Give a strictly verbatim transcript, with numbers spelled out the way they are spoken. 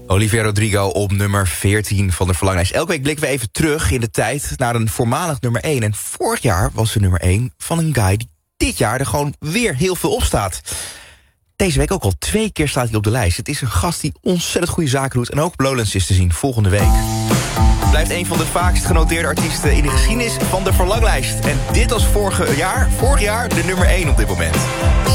Olivia Rodrigo op nummer veertien van de verlanglijst. Elke week blikken we even terug in de tijd naar een voormalig nummer één. En vorig jaar was ze nummer één van een guy die dit jaar er gewoon weer heel veel op staat. Deze week ook al twee keer staat hij op de lijst. Het is een gast die ontzettend goede zaken doet. En ook op Lowlands is te zien volgende week. Het blijft een van de vaakst genoteerde artiesten in de geschiedenis van de verlanglijst. En dit was vorige jaar, vorig jaar de nummer één op dit moment.